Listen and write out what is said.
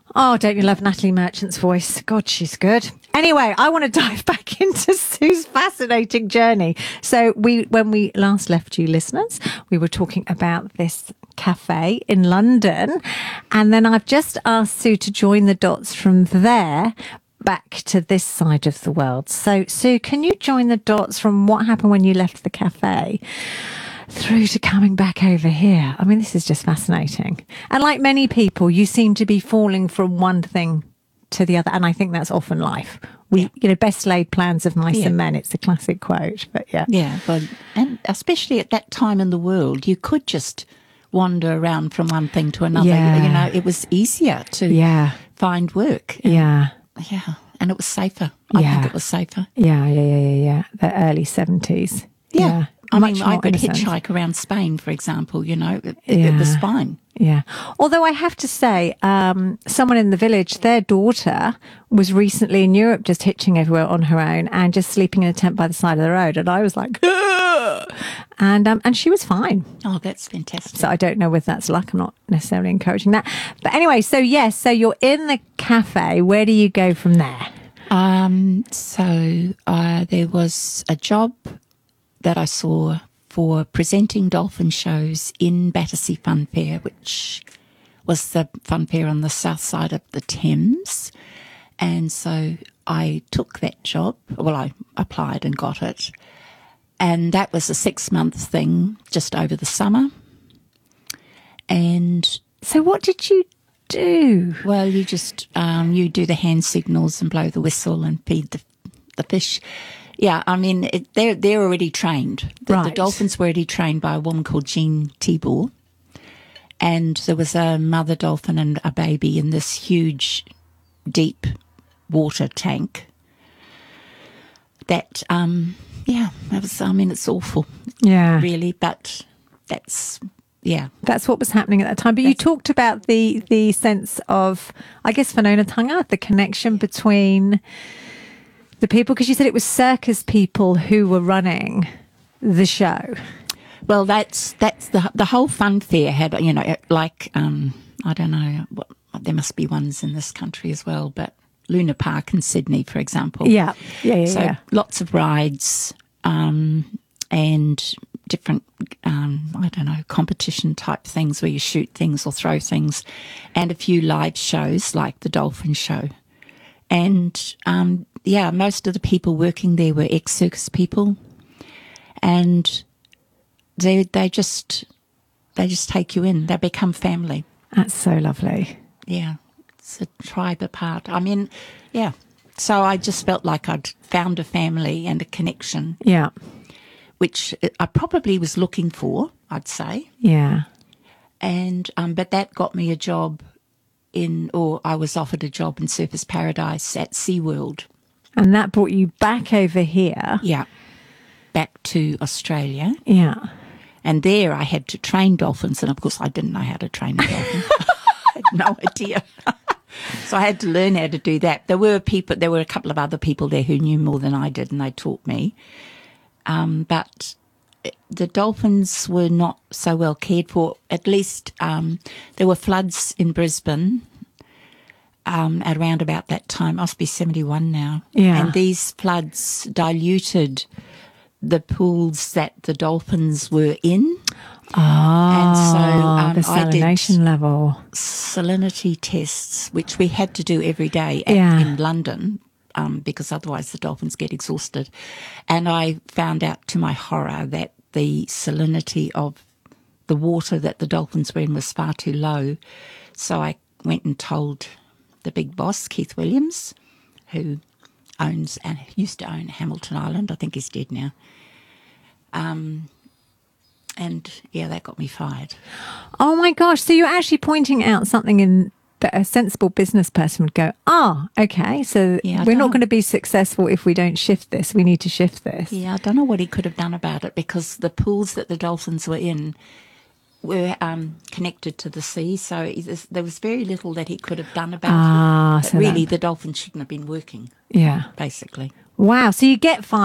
Oh, don't you love Natalie Merchant's voice? God, she's good. Anyway, I want to dive back into Sue's fascinating journey. So when we last left you listeners, we were talking about this cafe in London. And then I've just asked Sue to join the dots from there back to this side of the world. So Sue, can you join the dots from what happened when you left the cafe through to coming back over here? I mean, this is just fascinating. And like many people, you seem to be falling from one thing to the other. And I think that's often life. Best laid plans of mice and men. It's a classic quote, but yeah. Yeah, well, and especially at that time in the world, you could just wander around from one thing to another. Yeah. It was easier to find work. Yeah. Yeah, and it was safer. I think it was safer. Yeah. The early 70s. Yeah. I mean, I could innocent. hitchhike around Spain, for example, it was fine. Yeah. Although I have to say, someone in the village, their daughter was recently in Europe just hitching everywhere on her own and just sleeping in a tent by the side of the road. And I was like, and she was fine. Oh, that's fantastic. So I don't know whether that's luck. I'm not necessarily encouraging that. But anyway, so so you're in the cafe. Where do you go from there? There was a job that I saw for presenting dolphin shows in Battersea Fun Fair, which was the fun fair on the south side of the Thames. And so I took that job. Well, I applied and got it. And that was a 6-month thing just over the summer. And so what did you do? Well, you just, you do the hand signals and blow the whistle and feed the fish. Yeah, I mean, they're already trained. The dolphins were already trained by a woman called Jean Tibor. And there was a mother dolphin and a baby in this huge, deep water tank. That, it was, I mean, it's awful. Yeah. Really, but that's what was happening at that time. But you talked about the sense of, I guess, whanaungatanga, the connection between the people, because you said it was circus people who were running the show. Well, that's the whole fun fair had, like, I don't know, there must be ones in this country as well, but Luna Park in Sydney, for example. Yeah. So lots of rides and different, I don't know, competition type things where you shoot things or throw things, and a few live shows like the Dolphin Show. And, most of the people working there were ex-circus people, and they just take you in. They become family. That's so lovely. Yeah, it's a tribe apart. I mean, yeah. So I just felt like I'd found a family and a connection. Yeah. Which I probably was looking for, I'd say. Yeah. And but that got me a job I was offered a job in Surfers Paradise at SeaWorld. And that brought you back over here. Yeah. Back to Australia. Yeah. And there I had to train dolphins, and of course I didn't know how to train a dolphin. I had no idea. So I had to learn how to do that. There were a couple of other people there who knew more than I did, and they taught me. But the dolphins were not so well cared for. At least there were floods in Brisbane at around about that time. Must be 71 now. Yeah. And these floods diluted the pools that the dolphins were in. And so the salination level. Salinity tests, which we had to do every day in London. Because otherwise the dolphins get exhausted. And I found out to my horror that the salinity of the water that the dolphins were in was far too low. So I went and told the big boss, Keith Williams, who owns and used to own Hamilton Island. I think he's dead now. That got me fired. Oh my gosh. So you're actually pointing out something that a sensible business person would go, okay, so we're not going to be successful if we don't shift this. We need to shift this. Yeah, I don't know what he could have done about it, because the pools that the dolphins were in were connected to the sea, so there was very little that he could have done about it. But so really, the dolphins shouldn't have been working. Yeah. Basically. Wow. So you get fired.